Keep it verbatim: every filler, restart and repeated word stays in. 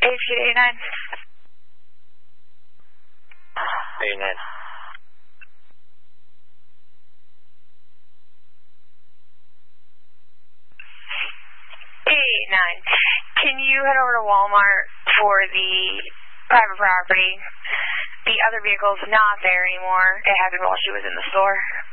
H K eighty-nine. eighty-nine. eighty-nine. Can you head over to Walmart for the private property? The other vehicle's not there anymore. It happened while she was in the store.